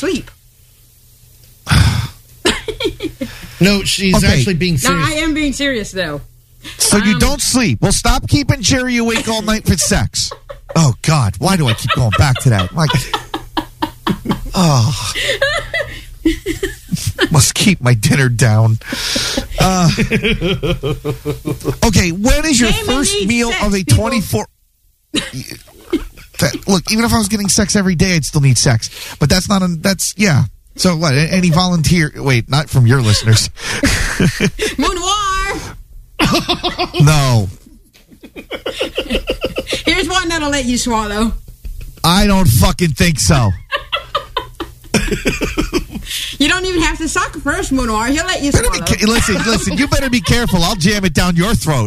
sleep. No, she's actually being serious. No, I am being serious, though. So you don't sleep. Well, stop keeping Jerry awake all night for sex. Oh, God. Why do I keep going back to that? Like, oh. Must keep my dinner down. Okay, when is your first meal of a 24... Look, even if I was getting sex every day, I'd still need sex. But that's not... yeah. So what? Any volunteer... Wait, not from your listeners. Moonwar! No. Here's one that'll let you swallow. I don't fucking think so. You don't even have to suck first, Moonwar. He'll let you swallow. Listen, you better be careful. I'll jam it down your throat.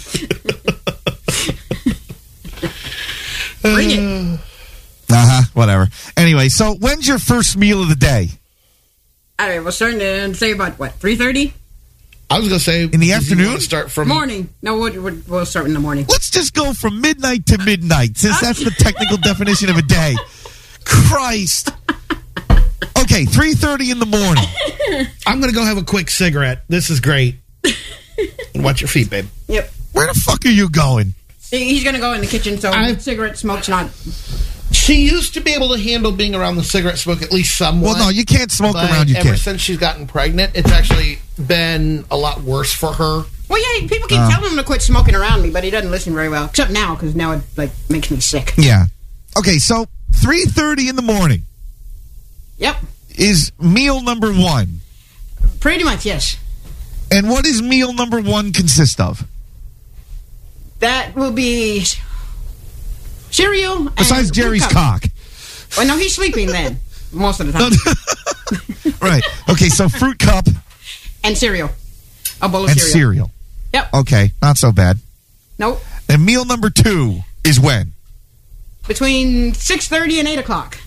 Bring it. Whatever. Anyway, so when's your first meal of the day? All right, we're starting to say about, 3:30? I was going to say... In the afternoon? Start from... Morning. No, we'll start in the morning. Let's just go from midnight to midnight, since that's the technical definition of a day. Christ. Okay, 3:30 in the morning. I'm going to go have a quick cigarette. This is great. Watch your feet, babe. Yep. Where the fuck are you going? He's going to go in the kitchen, so cigarette smoke's not... She used to be able to handle being around the cigarette smoke at least somewhat. Well, no, you can't smoke around your ever kid. since she's gotten pregnant, it's actually been a lot worse for her. Well, yeah, people keep telling him to quit smoking around me, but he doesn't listen very well. Except now, because now it makes me sick. Yeah. Okay, so 3:30 in the morning. Yep. Is meal number one. Pretty much, yes. And what does meal number one consist of? That will be cereal. Besides Jerry's cock. Well, no, he's sleeping then, most of the time. Right. Okay, so fruit cup. And cereal. A bowl of and cereal. Yep. Okay, not so bad. Nope. And meal number two is when? Between 6:30 and 8 o'clock.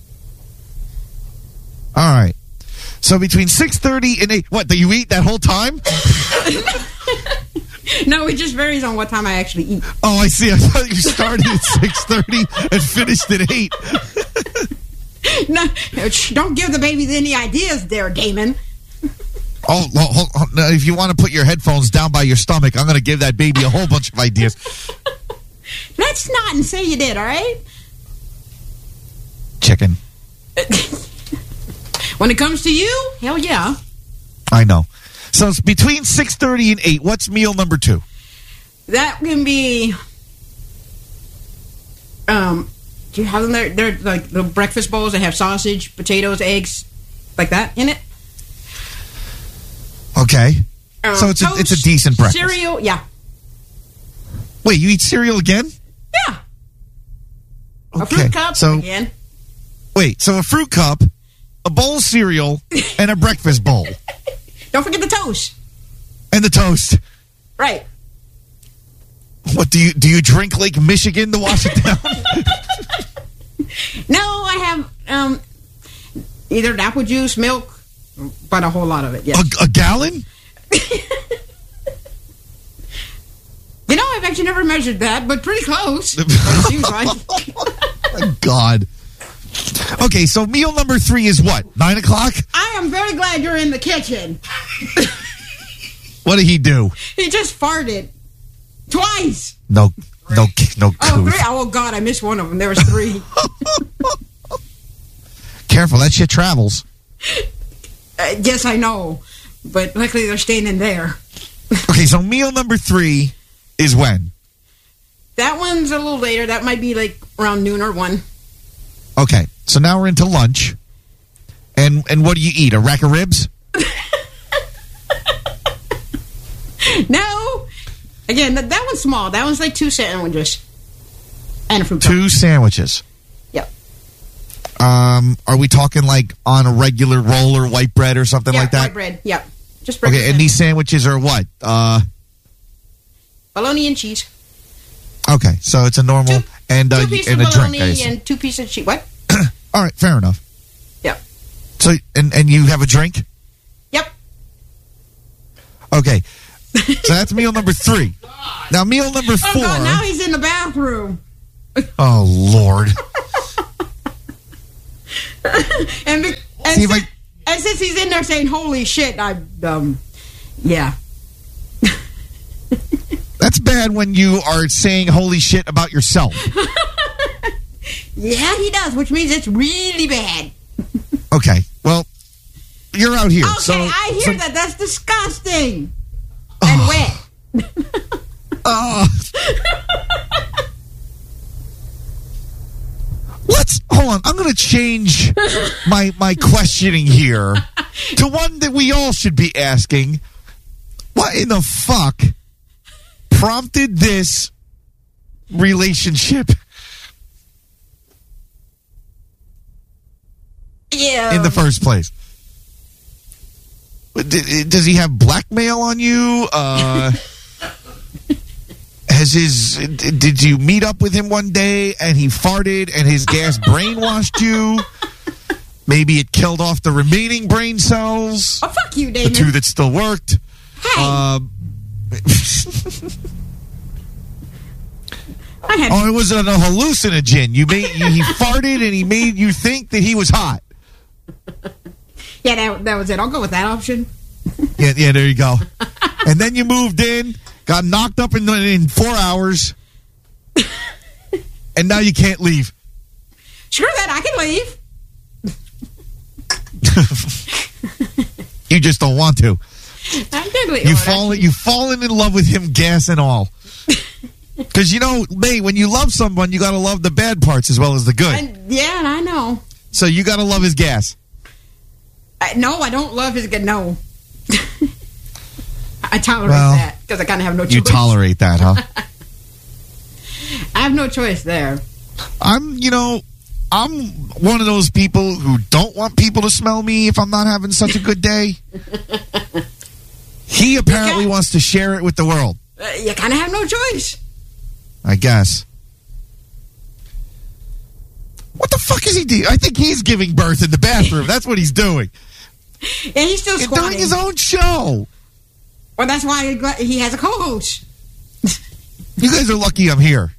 All right. So between 6:30 and 8... What, do you eat that whole time? No, it just varies on what time I actually eat. Oh, I see. I thought you started at 6:30 and finished at 8. No, don't give the baby any ideas there, Damon. Oh, if you want to put your headphones down by your stomach, I'm going to give that baby a whole bunch of ideas. Let's not and say you did, all right? Chicken. When it comes to you, hell yeah. I know. So it's between 6:30 and 8. What's meal number two? That can be... do you have them there? They're like the breakfast bowls that have sausage, potatoes, eggs, like that in it. Okay. So it's a decent breakfast. Cereal, yeah. Wait, you eat cereal again? Yeah. Okay. A fruit cup again. Wait, so a fruit cup, a bowl of cereal, and a breakfast bowl. Don't forget the toast. And the toast. Right. What, do you drink Lake Michigan to wash it down? No, I have either apple juice, milk, but a whole lot of it, yes. A gallon? You know, I've actually never measured that, but pretty close. It seems like. My God. Okay, so meal number 3 is what? 9 o'clock? I am very glad you're in the kitchen. What did he do? He just farted. Twice. No Oh, couth. 3? Oh, God, I missed one of them. There was 3. Careful, that shit travels. Yes, I know. But luckily they're staying in there. Okay, so meal number 3 is when? That one's a little later. That might be like around noon or 1. Okay, so now we're into lunch. And what do you eat? A rack of ribs? No. Again, that one's small. That one's like 2 sandwiches. And a fruit cup. 2 sandwiches. Yep. Are we talking like on a regular roll or white bread or something like that? White bread. Yep. Just bread. Okay, and these sandwiches are what? Bologna and cheese. Okay, so it's a normal 2 pieces and of a drink. bologna and 2 pieces of cheese. What? All right, fair enough. Yep. So and you have a drink? Yep. Okay. So that's meal number 3. Now meal number 4. Oh God, now he's in the bathroom. Oh Lord. and See if and since he's in there saying "holy shit," yeah. That's bad when you are saying holy shit about yourself. Yeah, he does, which means it's really bad. Okay, well, you're out here. Okay, so, I hear that. That's disgusting and wet. Hold on. I'm going to change my questioning here to one that we all should be asking. What in the fuck prompted this relationship? Yeah. In the first place. Does he have blackmail on you? Did you meet up with him one day and he farted and his gas brainwashed you? Maybe it killed off the remaining brain cells. Oh, fuck you, Damon. The two that still worked. Hey. It was a hallucinogen. He farted and he made you think that he was hot. Yeah, that was it. I'll go with that option. Yeah, there you go. And then you moved in, got knocked up in 4 hours, and now you can't leave. Screw that, I can leave. You just don't want to. I can leave. You've fallen in love with him, gas and all. Because, May, when you love someone, you got to love the bad parts as well as the good. Yeah, I know. So you got to love his gas. No, I don't love his good. No. I tolerate that because I kind of have no choice. You tolerate that, huh? I have no choice there. I'm one of those people who don't want people to smell me if I'm not having such a good day. He apparently wants to share it with the world. You kind of have no choice. I guess. What the fuck is he doing? I think he's giving birth in the bathroom. That's what he's doing. And he's still squatting. Doing his own show. Well, that's why he has a co-host. You guys are lucky I'm here.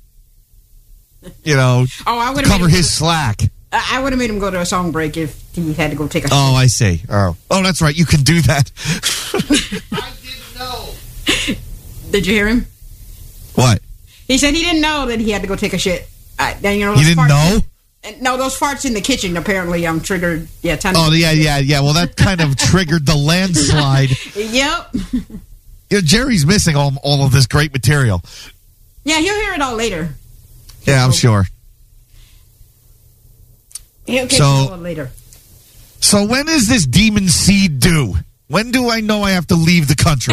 I would cover his slack. I would have made him go to a song break if he had to go take a shit. Oh, I see. Oh, that's right. You can do that. I didn't know. Did you hear him? What? He said he didn't know that he had to go take a shit. He didn't know? No, those farts in the kitchen apparently triggered. Yeah, yeah. Well, that kind of triggered the landslide. Yep. Jerry's missing all of this great material. Yeah, he'll hear it all later. Yeah, I'm sure. He'll catch it all later. So when is this demon seed due? When do I know I have to leave the country?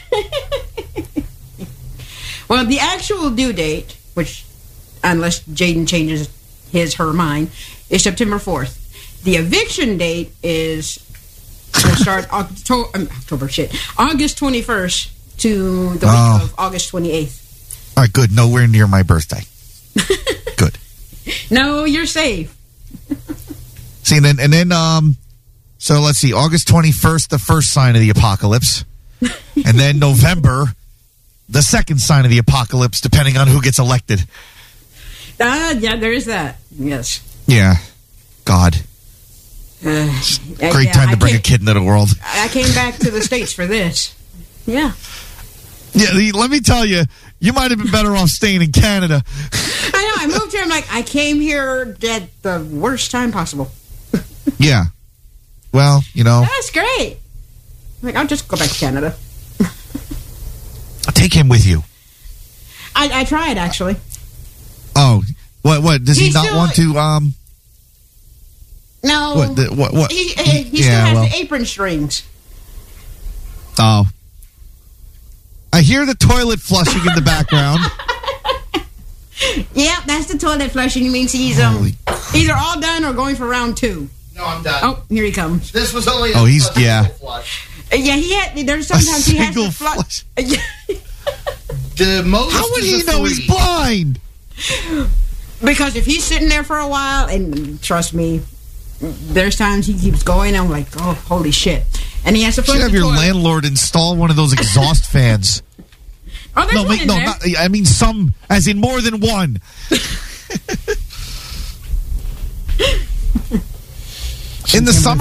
Well, the actual due date, which, unless Jaden changes her mind, is September 4th. The eviction date will start August 21st to the week of August 28th. All right, good. Nowhere near my birthday. Good. No, you're safe. See, and then, so let's see, August 21st, the first sign of the apocalypse. And then November, the second sign of the apocalypse, depending on who gets elected. Yeah, there is that. Yes. Yeah. God. Great time to bring a kid into the world. I came back to the States for this. Yeah. Yeah, let me tell you, you might have been better off staying in Canada. I know. I moved here. I'm like, I came here at the worst time possible. Yeah. Well, That's great. I'm like, I'll just go back to Canada. Take him with you. I tried, actually. Oh, what? Does he not want to, No. What? He still has the apron strings. Oh. I hear the toilet flushing in the background. Yeah, that's the toilet flushing. It means he's either all done or going for round 2. No, I'm done. Oh, here he comes. This was only a flush. Yeah, there's sometimes he has to flush. The most. How would he know he's blind? Because if he's sitting there for a while, and trust me, there's times he keeps going, I'm like, oh, holy shit. And he has to flush the toilet. You should have your landlord install one of those exhaust fans. Oh, there's one in there. Not, I mean some, as in more than one. In the September